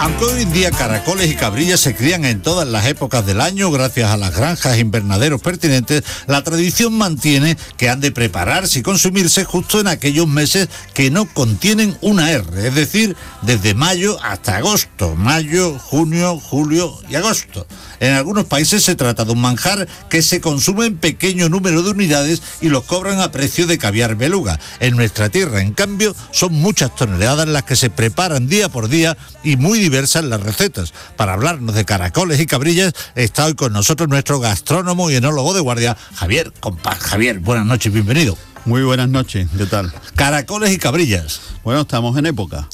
Aunque hoy en día caracoles y cabrillas se crían en todas las épocas del año gracias a las granjas e invernaderos pertinentes, la tradición mantiene que han de prepararse y consumirse justo en aquellos meses que no contienen una R, es decir, desde mayo hasta agosto, mayo, junio, julio y agosto. En algunos países se trata de un manjar que se consume en pequeño número de unidades y los cobran a precio de caviar beluga. En nuestra tierra, en cambio, son muchas toneladas las que se preparan día por día y muy diversas las recetas. Para hablarnos de caracoles y cabrillas está hoy con nosotros nuestro gastrónomo y enólogo de guardia, Javier. Javier, buenas noches, bienvenido. Muy buenas noches, ¿qué tal? Caracoles y cabrillas. Bueno, estamos en época,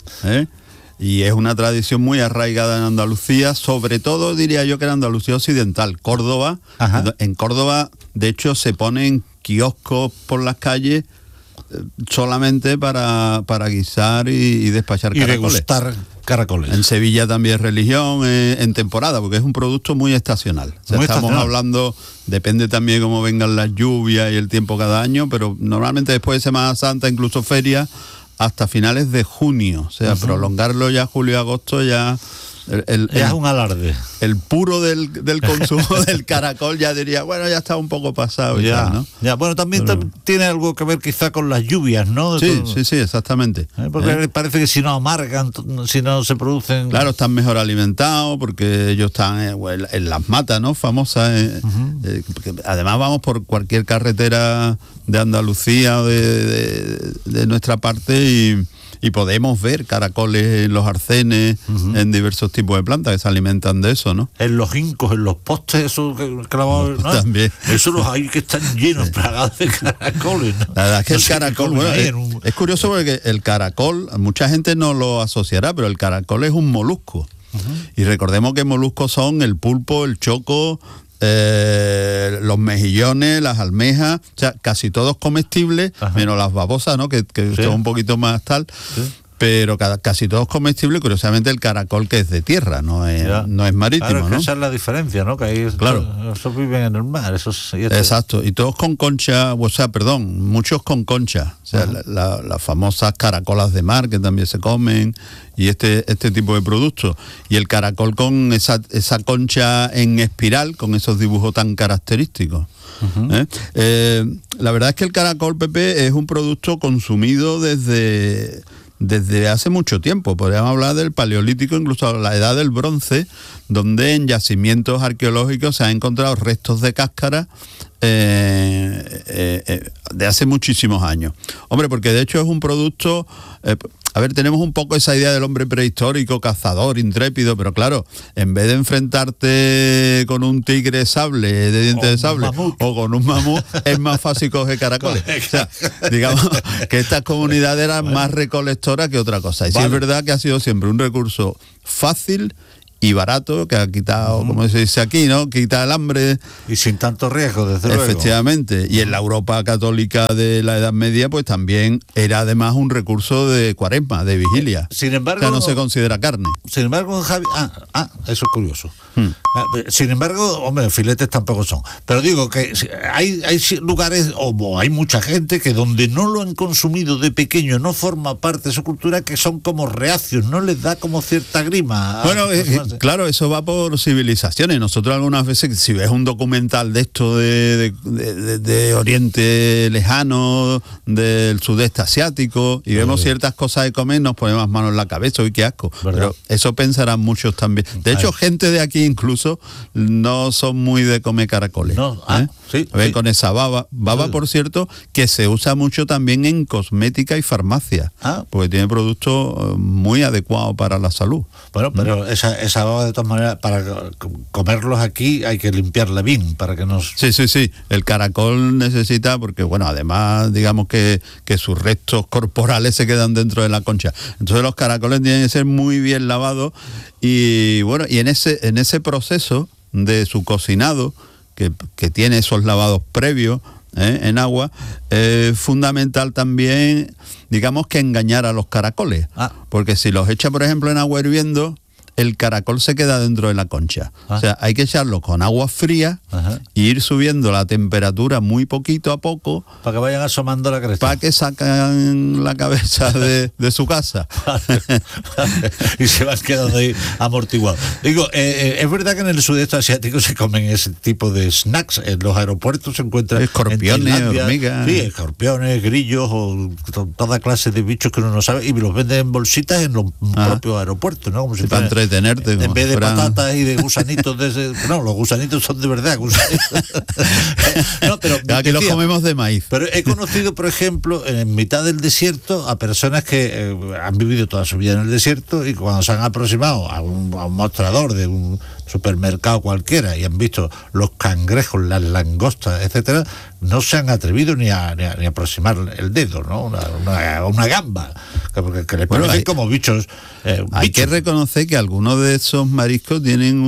y es una tradición muy arraigada en Andalucía, sobre todo diría yo que en Andalucía occidental, Córdoba. Ajá. En Córdoba, de hecho, se ponen kioscos por las calles solamente para guisar y despachar y caracoles. Degustar caracoles. En Sevilla también es religión, en temporada, porque es un producto muy estacional. O sea, muy estamos estacional. Hablando, depende también cómo vengan las lluvias y el tiempo cada año, pero normalmente después de Semana Santa, incluso ferias, hasta finales de junio. O sea, prolongarlo ya julio y agosto ya... es un alarde. El puro del consumo del caracol ya diría, bueno, ya está un poco pasado. Ya, tal, ¿no? ya. Bueno, también tiene algo que ver quizá con las lluvias, ¿no? Sí, exactamente. Porque parece que si no amargan, si no se producen... Claro, están mejor alimentados porque ellos están en las matas, ¿no? Famosas. Porque además vamos por cualquier carretera de Andalucía, de nuestra parte y podemos ver caracoles en los arcenes, en diversos tipos de plantas que se alimentan de eso, ¿no? En los hincos, en los postes, esos clavados, ¿no? También. Esos los hay que están llenos, plagados de caracoles, ¿no? La verdad es que no el caracol, bueno, es curioso porque el caracol, mucha gente no lo asociará, pero el caracol es un molusco. Y recordemos que moluscos son el pulpo, el choco, los mejillones, las almejas, o sea, casi todos comestibles, menos las babosas, ¿no? Que son un poquito más tal. Sí. Pero casi todos comestibles, curiosamente el caracol que es de tierra, no es marítimo, claro, es que ¿no? esa es la diferencia, ¿no? Que ahí esos viven en el mar, Exacto, y todos con concha, muchos con concha, o sea, las famosas caracolas de mar que también se comen, y este tipo de productos. Y el caracol con esa concha en espiral, con esos dibujos tan característicos. La verdad es que el caracol, Pepe, es un producto consumido desde hace mucho tiempo. Podríamos hablar del Paleolítico, incluso la Edad del Bronce, donde en yacimientos arqueológicos se han encontrado restos de cáscara de hace muchísimos años. Hombre, porque de hecho es un producto... tenemos un poco esa idea del hombre prehistórico, cazador, intrépido, pero claro, en vez de enfrentarte con un tigre sable, de dientes de sable, o con un mamut, es más fácil coger caracoles. O sea, digamos que estas comunidades eran más recolectoras que otra cosa. Y sí es verdad que ha sido siempre un recurso fácil y barato, que ha quitado, como se dice aquí, ¿no? Quita el hambre. Y sin tanto riesgo, desde luego. Efectivamente. Y en la Europa católica de la Edad Media, pues también era además un recurso de cuaresma, de vigilia. Sin embargo... O sea, no se considera carne. Sin embargo, Javi... eso es curioso. Sin embargo, hombre, filetes tampoco son. Pero digo que hay lugares, o hay mucha gente que donde no lo han consumido de pequeño, no forma parte de su cultura, que son como reacios, no les da como cierta grima. Bueno, claro, eso va por civilizaciones. Nosotros algunas veces, si ves un documental de esto de Oriente Lejano, del sudeste asiático, y vemos ciertas cosas de comer, nos ponemos las manos en la cabeza, uy, qué asco. ¿Verdad? Pero eso pensarán muchos también. De hecho, gente de aquí incluso no son muy de comer caracoles. No, sí. Con esa baba, por cierto, que se usa mucho también en cosmética y farmacia, porque tiene productos muy adecuados para la salud. Bueno, pero esa baba, de todas maneras, para comerlos aquí hay que limpiarla bien, para que no... Sí. El caracol necesita, porque bueno, además, digamos que sus restos corporales se quedan dentro de la concha. Entonces los caracoles tienen que ser muy bien lavados y bueno, y en ese proceso de su cocinado, que tiene esos lavados previos en agua, es fundamental también, digamos, que engañar a los caracoles. Porque si los echa, por ejemplo, en agua hirviendo, el caracol se queda dentro de la concha. Ah. O sea, hay que echarlo con agua fría y ir subiendo la temperatura muy poquito a poco para que vayan asomando la cresta. para que sacan la cabeza de su casa. Y se van quedando ahí amortiguados. Digo, es verdad que en el sudeste asiático se comen ese tipo de snacks. En los aeropuertos se encuentran escorpiones, hormigas. Sí, escorpiones, grillos o toda clase de bichos que uno no sabe, y los venden en bolsitas en los propios aeropuertos, ¿no? Como si para entretenerte. En vez de patatas y de gusanitos de ese, no, los gusanitos son de verdad gusanitos. No, pero aquí los comemos de maíz. Pero he conocido, por ejemplo, en mitad del desierto, a personas que han vivido toda su vida en el desierto, y cuando se han aproximado a un mostrador de un supermercado cualquiera y han visto los cangrejos, las langostas, etcétera, no se han atrevido ni a aproximar el dedo, ¿no? Una gamba, que les parecen como bichos. Hay que reconocer que algunos de esos mariscos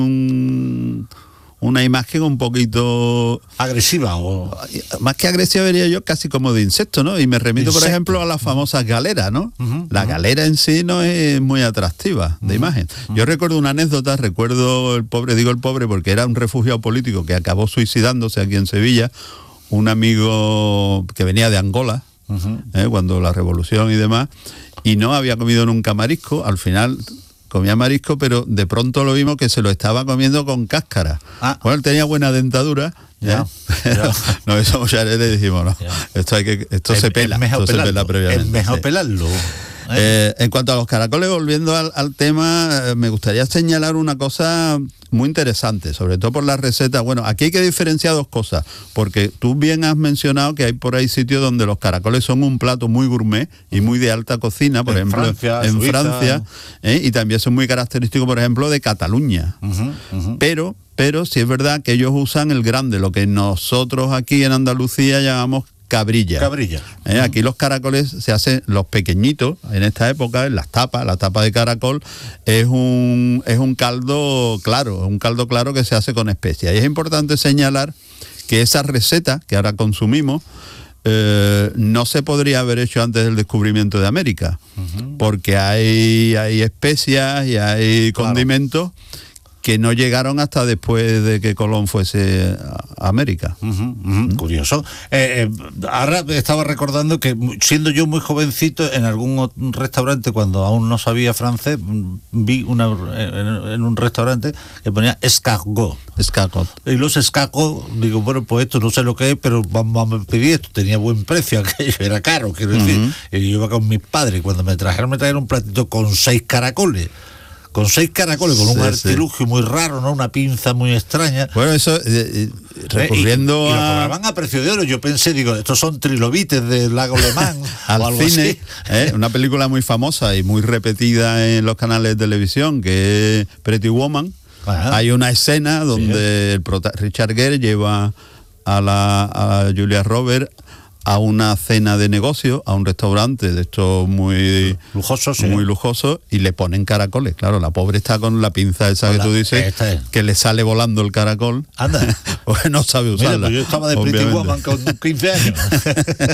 tienen una imagen un poquito agresiva, o más que agresiva, diría yo, casi como de insecto, ¿no? Y me remito, por ejemplo, a las famosas galeras, ¿no? La galera en sí no es muy atractiva de imagen. Yo recuerdo una anécdota, recuerdo el pobre porque era un refugiado político que acabó suicidándose aquí en Sevilla, un amigo que venía de Angola, cuando la revolución y demás, y no había comido nunca marisco. Al final comía marisco, pero de pronto lo vimos que se lo estaba comiendo con cáscara. Bueno, él tenía buena dentadura. Ya. No, eso ya le dijimos, no. Esto se pela. Previamente. Es mejor pelarlo. En cuanto a los caracoles, volviendo al tema, me gustaría señalar una cosa muy interesante, sobre todo por la receta. Bueno, aquí hay que diferenciar dos cosas, porque tú bien has mencionado que hay por ahí sitios donde los caracoles son un plato muy gourmet y muy de alta cocina, por ejemplo, en Francia, y también son muy característicos, por ejemplo, de Cataluña. Pero sí es verdad que ellos usan el grande, lo que nosotros aquí en Andalucía llamamos cabrilla. Aquí los caracoles se hacen los pequeñitos en esta época, en las tapas. La tapa de caracol es un caldo claro que se hace con especias. Y es importante señalar que esa receta que ahora consumimos no se podría haber hecho antes del descubrimiento de América, porque hay especias y hay condimentos que no llegaron hasta después de que Colón fuese a América. Curioso. Ahora estaba recordando que, siendo yo muy jovencito, en algún restaurante, cuando aún no sabía francés, vi en un restaurante que ponía escargot. Y los escargots, digo, bueno, pues esto no sé lo que es, pero vamos a pedir esto. Tenía buen precio, aquello era caro, quiero decir. Y yo iba con mis padres, cuando me trajeron un platito con 6 caracoles. Con un artilugio muy raro, ¿no? Una pinza muy extraña. Bueno, eso, recurriendo y lo cobraban a precio de oro. Yo pensé, estos son trilobites del lago Le Mans al o algo cine, así. Una película muy famosa y muy repetida en los canales de televisión, que es Pretty Woman. Hay una escena donde Richard Gere lleva a Julia Roberts a una cena de negocio, a un restaurante de estos muy lujoso, y le ponen caracoles. Claro, la pobre está con la pinza esa que tú dices, que le sale volando el caracol. Anda. Porque no sabe usarla. Mira, pues yo estaba de Pretty Woman con 15 años.